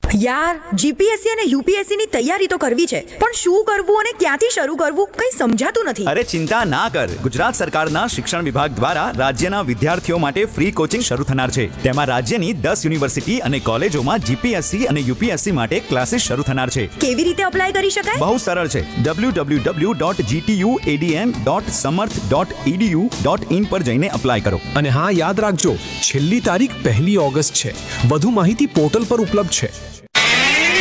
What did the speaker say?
યાર, જીપીએસસી અને યુપીએસસી ની તૈયારી તો કરવી છે, પણ શું કરવું અને ક્યાંથી શરૂ કરવું કંઈ સમજાતું નથી. અરે ચિંતા ના કર. ગુજરાત સરકારના શિક્ષણ વિભાગ દ્વારા રાજ્યના વિદ્યાર્થીઓ માટે ફ્રી કોચિંગ શરૂ થનાર છે. તેમાં રાજ્યની 10 યુનિવર્સિટી અને કોલેજોમાં જીપીએસસી અને યુપીએસસી માટે ક્લાસીસ શરૂ થનાર છે. કેવી રીતે અપ્લાય કરી શકાય? બહુ સરળ છે. www.gtuadm.samarth.edu.in પર જઈને અપ્લાય કરો. અને હા, યાદ રાખજો, છેલ્લી તારીખ 1 ઓગસ્ટ છે. વધુ માહિતી પોર્ટલ પર ઉપલબ્ધ છે.